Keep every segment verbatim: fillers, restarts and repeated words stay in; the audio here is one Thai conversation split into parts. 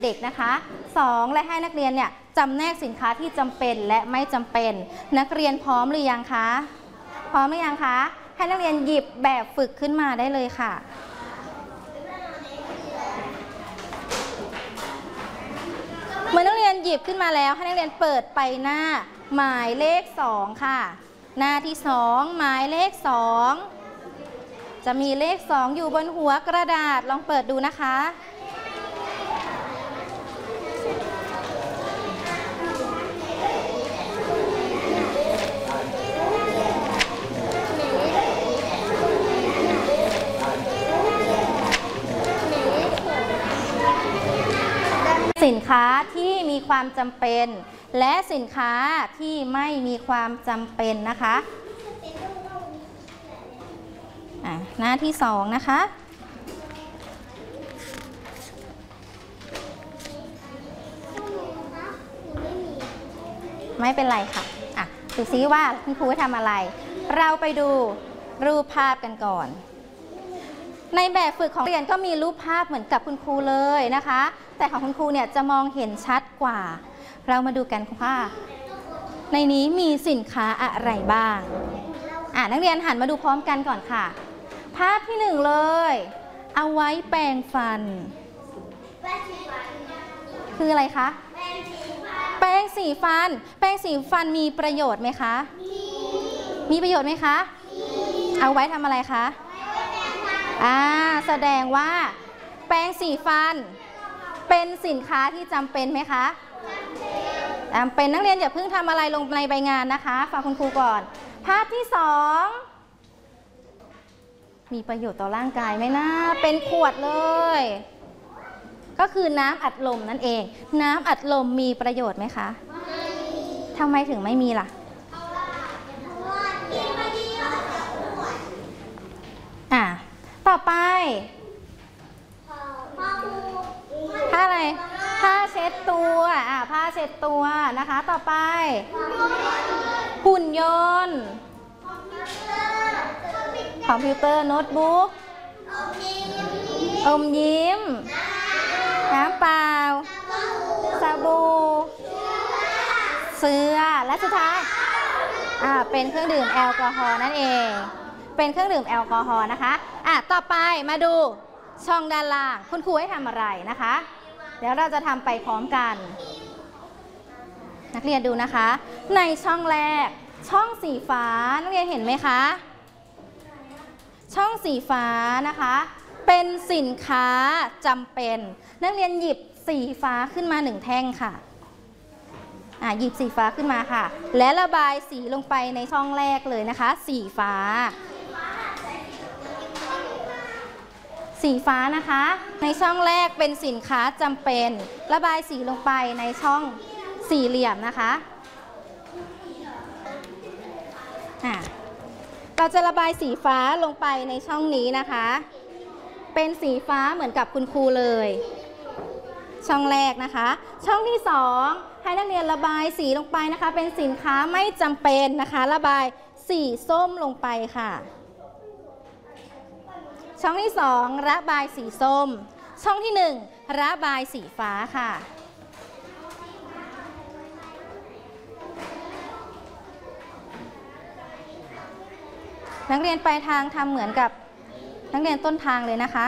เด็กนะคะสองและให้นักเรียนเนี่ยจำแนกสินค้าที่จำเป็นและไม่จำเป็นนักเรียนพร้อมหรือยังคะพร้อมหรือยังคะให้นักเรียนหยิบแบบฝึกขึ้นมาได้เลยค่ะเมื่อนักเรียนหยิบขึ้นมาแล้วให้นักเรียนเปิดไปหน้าหมายเลขสองค่ะหน้าที่สองหมายเลขสองจะมีเลขสองอยู่บนหัวกระดาษลองเปิดดูนะคะสินค้าที่มีความจำเป็นและสินค้าที่ไม่มีความจำเป็นนะคะอ่ะหน้าที่สองนะคะไม่เป็นไรค่ะอ่ะดูซิว่าคุณครูทำอะไรเราไปดูรูปภาพกันก่อนในแบบฝึกของเรียนก็มีรูปภาพเหมือนกับคุณครูเลยนะคะแต่ของคุณครูเนี่ยจะมองเห็นชัดกว่าเรามาดูกันว่าในนี้มีสินค้าอะไรบ้างอ่ะนักเรียนหันมาดูพร้อมกันก่อนค่ะภาพที่หนึ่งเลยเอาไว้แปรงฟันคืออะไรคะแปรงสีฟันแปรงสีฟันมีประโยชน์ไหมคะมีประโยชน์ไหมคะเอาไว้ทำอะไรคะอ่าแสดงว่าแปรงสีฟันเป็นสินค้าที่จำเป็นไหมคะจำเป็นนักเรียนอย่าเพิ่งทำอะไรลงในใบงานนะคะฟังคุณครูก่อนภาพที่สองมีประโยชน์ต่อร่างกายไหมนะเป็นขวดเลยก็คือน้ำอัดลมนั่นเองน้ำอัดลมมีประโยชน์ไหมคะทำไมถึงไม่มีล่ะอ่ะต่อไปผ้าอะไรผ้าเช็ดตัวอ่ะผ้าเช็ดตัวนะคะต่อไปหุ่นยนต์คอมพิวเตอร์โน้ตบุ๊กอมยิ้มน้ำเปล่าสบู่เสื้อและสุดท้ายอ่าเป็นเครื่องดื่มแอลกอฮอล์นั่นเองเป็นเครื่องดื่มแอลกอฮอล์นะคะอ่ะต่อไปมาดูช่องด้านล่างคุณครูให้ทำอะไรนะคะเดี๋ยวเราจะทำไปพร้อมกันนักเรียนดูนะคะในช่องแรกช่องสีฟ้านักเรียนเห็นไหมคะช่องสีฟ้านะคะเป็นสินค้าจำเป็นนักเรียนหยิบสีฟ้าขึ้นมาหนึ่งแท่งค่ะอ่ะหยิบสีฟ้าขึ้นมาค่ะและระบายสีลงไปในช่องแรกเลยนะคะสีฟ้าสีฟ้านะคะในช่องแรกเป็นสินค้าจำเป็นระบายสีลงไปในช่องสี่เหลี่ยมนะคะอ่ะเราจะระบายสีฟ้าลงไปในช่องนี้นะคะเป็นสีฟ้าเหมือนกับคุณครูเลยช่องแรกนะคะช่องที่สองให้นักเรียนระบายสีลงไปนะคะเป็นสินค้าไม่จำเป็นนะคะระบายสีส้มลงไปค่ะช่องที่สองระบายสีส้มช่องที่หนึ่งระบายสีฟ้าค่ะนักเรียนปลายทางทำเหมือนกับนักเรียนต้นทางเลยนะคะ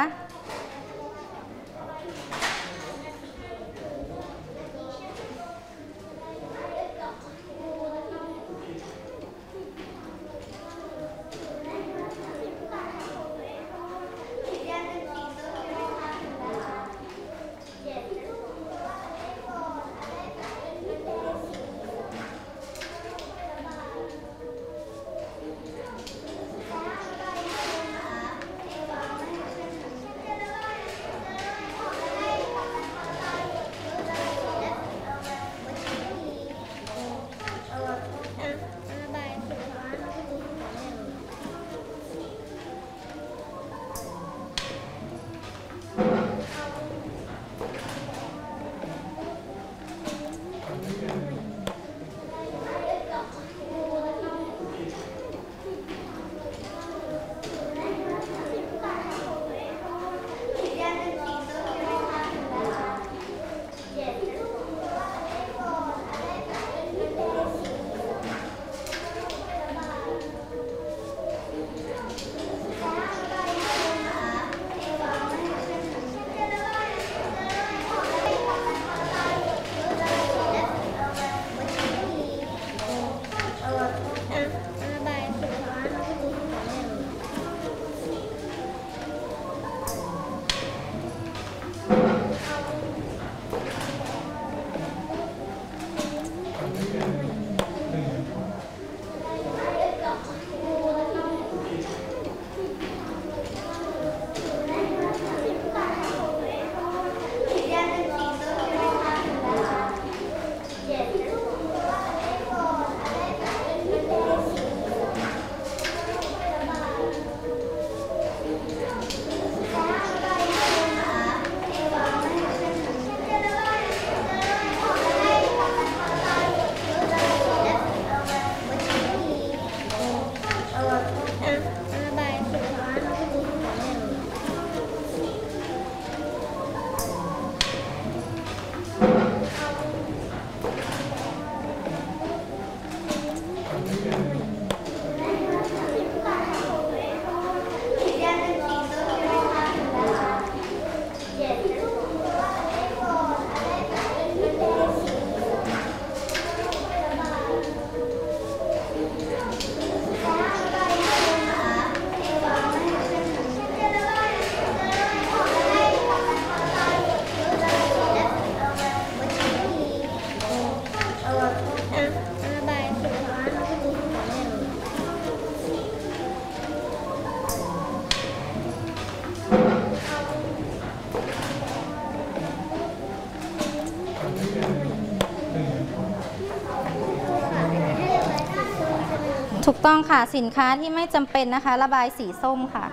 ถูกต้องค่ะสินค้าที่ไม่จำเป็นนะคะระบายสีส้มค่ะ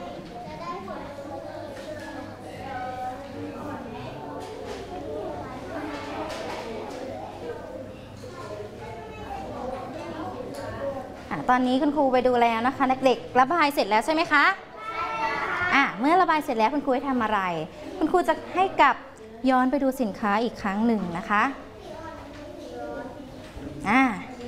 ตอนนี้คุณครูไปดูแล้วนะคะเด็กๆระบายเสร็จแล้วใช่ไหมคะอ่ะเมื่อระบายเสร็จแล้วคุณครูให้ทำอะไรคุณครูจะให้กลับย้อนไปดูสินค้าอีกครั้งหนึ่งนะคะอ่ะ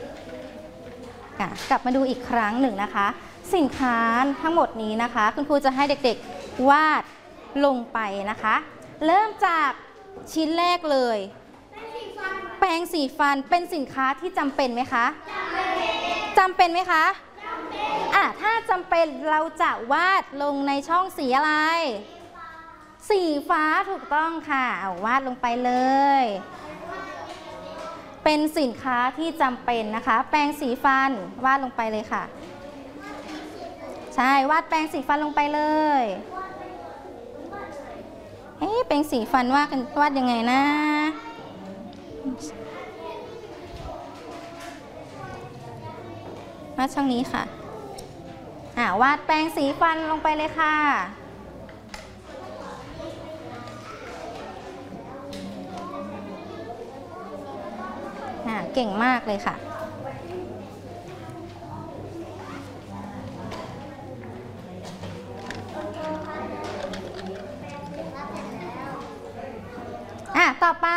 กลับมาดูอีกครั้งหนึ่งนะคะสินค้าทั้งหมดนี้นะคะคุณครูจะให้เด็กๆวาดลงไปนะคะเริ่มจากชิ้นแรกเลยแปรงสีฟันเป็นสินค้าที่จำเป็นไหมคะจำเป็นไหมคะอ่ะถ้าจำเป็นเราจะวาดลงในช่องสีอะไรสีฟ้าถูกต้องค่ะเอาวาดลงไปเลยเป็นสินค้าที่จำเป็นนะคะแปรงสีฟันวาดลงไปเลยค่ะใช่วาดแปรงสีฟันลงไปเลยเอ๊ะแปรงสีฟันวาดกันวาดยังไงนะวาดช่องนี้ค่ะอ่าวาดแปรงสีฟันลงไปเลยค่ะอ่าเก่งมากเลยค่ะอ่ะต่อไป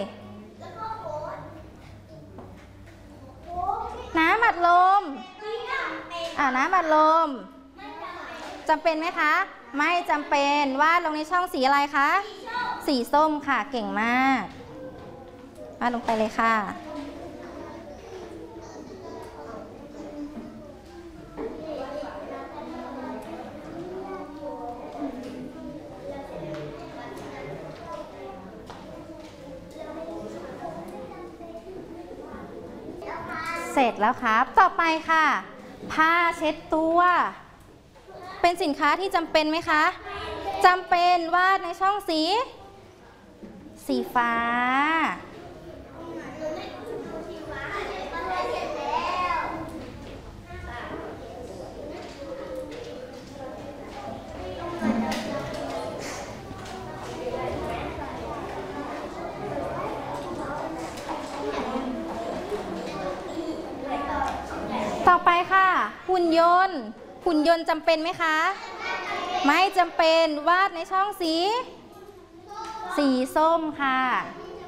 น้ำอัดลมอ่าน้ำอัดลมจำเป็นไหมคะไม่จำเป็นวาดลงในช่องสีอะไรคะสีส้มค่ะเก่งมากวาดลงไปเลยค่ะเสร็จแล้วครับต่อไปค่ะผ้าเช็ดตัวเป็นสินค้าที่จำเป็นไหมคะจำเป็นวาดในช่องสีสีฟ้าต่อไปค่ะหุ่นยนต์หุ่นยนต์จำเป็นไหมคะไม่จำเป็นวาดในช่องสีสีส้มค่ะ